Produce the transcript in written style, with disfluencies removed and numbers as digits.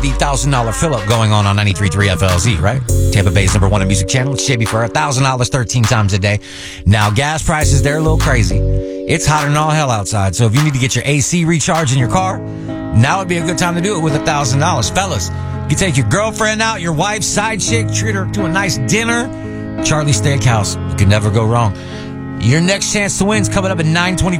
got the $1,000 fill-up going on 93.3 FLZ, right? Tampa Bay's #1 music channel. It's Shabby for $1,000 13 times a day. Now, gas prices, they're a little crazy. It's hotter than all hell outside. So if you need to get your AC recharged in your car, now would be a good time to do it with $1,000. Fellas, you can take your girlfriend out, your wife's side chick, treat her to a nice dinner. Charlie Steakhouse. You can never go wrong. Your next chance to win is coming up at 9:20.